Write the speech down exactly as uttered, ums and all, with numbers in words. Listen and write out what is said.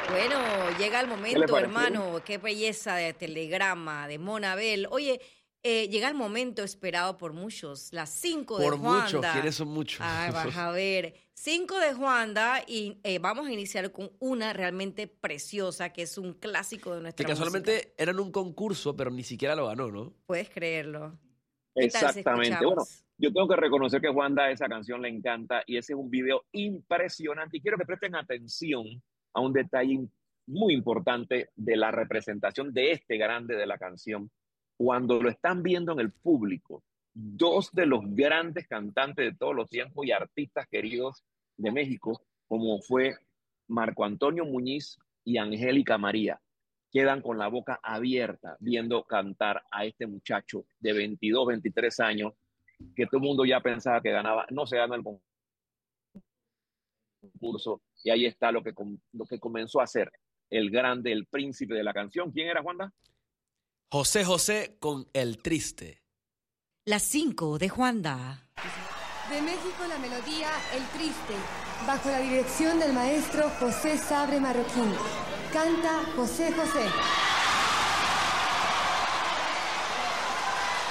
Bueno, llega el ¿Qué le momento, pareció? hermano. Qué belleza de telegrama, de Monabel. Oye, eh, llega el momento esperado por muchos, las cinco de Por muchos, Juanda. ¿quiénes son muchos? Ay, vas a ver. Cinco de Juanda y eh, vamos a iniciar con una realmente preciosa, que es un clásico de Que nuestra casualmente música. era en un concurso, pero ni siquiera lo ganó, ¿no? Puedes creerlo. ¿Qué tal si Exactamente. Bueno, escuchamos? yo tengo que reconocer que Juanda esa canción le encanta y ese es un video impresionante. Y quiero que presten atención a un detalle muy importante de la representación de este grande de la canción. Cuando lo están viendo en el público, dos de los grandes cantantes de todos los tiempos y artistas queridos de México, como fue Marco Antonio Muñiz y Angélica María, quedan con la boca abierta viendo cantar a este muchacho de veintidós, veintitrés años, que todo el mundo ya pensaba que ganaba, no se gana el concurso, y ahí está lo que, lo que comenzó a hacer el grande, el príncipe de la canción. ¿Quién era, Juanda? José José con El Triste. Las cinco de Juanda. De México la melodía El Triste, bajo la dirección del maestro José Sabre Marroquín. Canta José José.